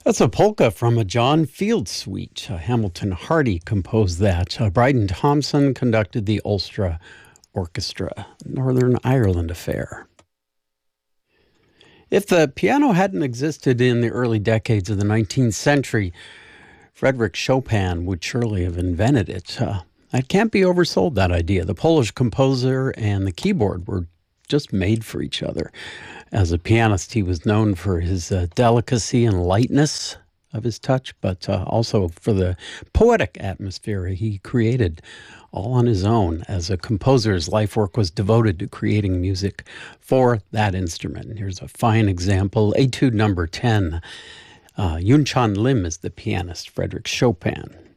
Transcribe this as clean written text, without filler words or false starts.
That's a polka from a John Field suite. Hamilton Hardy composed that. Bryden Thompson conducted the Ulster Orchestra, Northern Ireland affair. If the piano hadn't existed in the early decades of the 19th century, Frédéric Chopin would surely have invented it. It can't be oversold, that idea. The Polish composer and the keyboard were just made for each other. As a pianist, he was known for his delicacy and lightness of his touch, but also for the poetic atmosphere he created all on his own. As a composer, his life work was devoted to creating music for that instrument. Here's a fine example, Etude number 10. Yun Chan Lim is the pianist, Frédéric Chopin.